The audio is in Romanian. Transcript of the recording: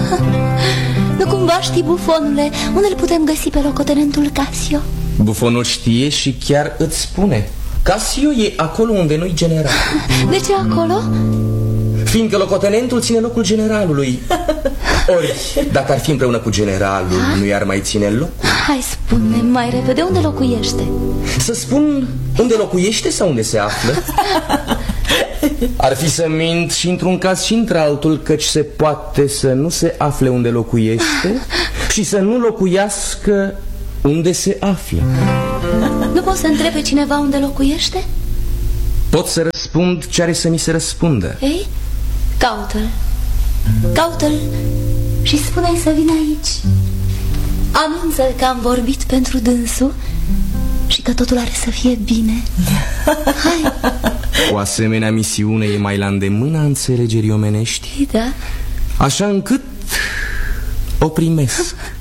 Nu cumva știi, bufonule, unde îl putem găsi pe locotenentul Casio? Bufonul știe și chiar îți spune. Casio e acolo unde nu-i general. De ce acolo? Fiindcă locotenentul ține locul generalului. Ori, dacă ar fi împreună cu generalul, nu i-ar mai ține locul. Hai, spune mai repede, unde locuiește? Să spun unde locuiește sau unde se află? Ar fi să mint și într-un caz și într-altul, căci se poate să nu se afle unde locuiește și să nu locuiască unde se află. Nu poți să întrebi pe cineva unde locuiește? Pot să răspund ce are să mi se răspundă. Ei, caută-l. Caută-l și spune-i să vină aici. Anunță-l că am vorbit pentru dânsul și că totul are să fie bine. Hai. O asemenea misiune e mai la îndemâna înțelegerii omenești, Da. așa încât o primesc.